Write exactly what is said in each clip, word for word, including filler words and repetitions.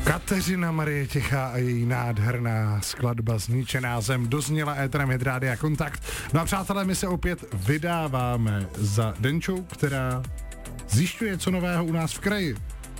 Kateřina Marie Tichá a její nádherná skladba Zničená zem dozněla éterem Hit Rádia Kontakt. No a přátelé, my se opět vydáváme za Denčou, která zjišťuje, co nového u nás v kraji.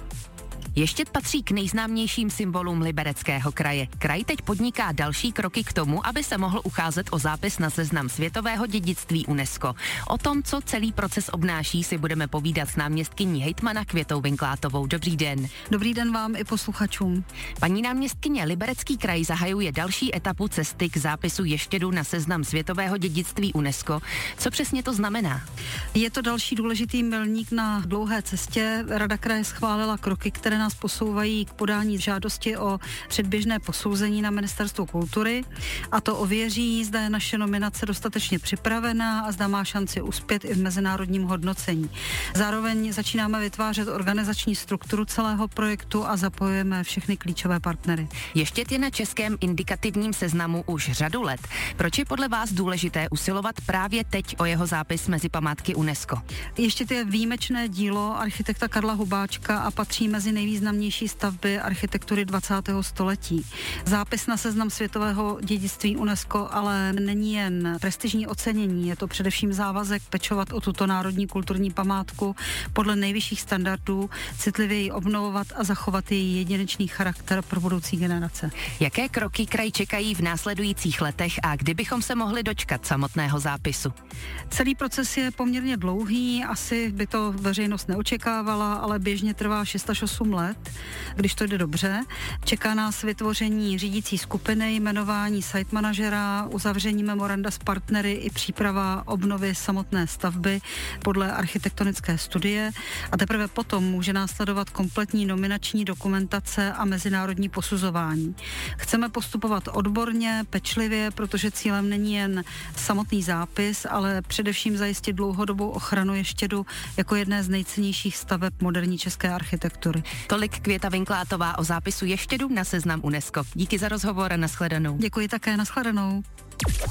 Ještěd patří k nejznámějším symbolům Libereckého kraje. Kraj teď podniká další kroky k tomu, aby se mohl ucházet o zápis na seznam světového dědictví UNESCO. O tom, co celý proces obnáší, si budeme povídat s náměstkyní hejtmana Květou Vinklátovou. Dobrý den. Dobrý den vám i posluchačům. Paní náměstkyně, Liberecký kraj zahajuje další etapu cesty k zápisu Ještědu na seznam světového dědictví UNESCO. Co přesně to znamená? Je to další důležitý milník na dlouhé cestě. Rada kraje schválila kroky, které nás posouvají k podání žádosti o předběžné posouzení na Ministerstvo kultury, a to ověří, zda je naše nominace dostatečně připravená a zda má šanci uspět i v mezinárodním hodnocení. Zároveň začínáme vytvářet organizační strukturu celého projektu a zapojujeme všechny klíčové partnery. Ještěd je na českém indikativním seznamu už řadu let. Proč je podle vás důležité usilovat právě teď o jeho zápis mezi památky UNESCO? Ještěd je výjimečné dílo architekta Karla Hubáčka a patří mezi nejvýznamnější stavby architektury dvacátého století. Zápis na seznam světového dědictví UNESCO ale není jen prestižní ocenění, je to především závazek pečovat o tuto národní kulturní památku podle nejvyšších standardů, citlivě ji obnovovat a zachovat její jedinečný charakter pro budoucí generace. Jaké kroky kraj čekají v následujících letech a kdy bychom se mohli dočkat samotného zápisu? Celý proces je poměrně dlouhý, asi by to veřejnost neočekávala, ale běžně trvá šest až osm let, když to jde dobře. Čeká nás vytvoření řídící skupiny, jmenování site manažera, uzavření memoranda s partnery i příprava obnovy samotné stavby podle architektonické studie a teprve potom může následovat kompletní nominační dokumentace a mezinárodní posuzování. Chceme postupovat odborně, pečlivě, protože cílem není jen samotný zápis, ale především zajistit dlouhodobou ochranu Ještědu jako jedné z nejcennějších staveb moderní české architektury. Tolik Květa Vinklátová o zápisu Ještědu na seznam UNESCO. Díky za rozhovor a nashledanou. Děkuji také, nashledanou.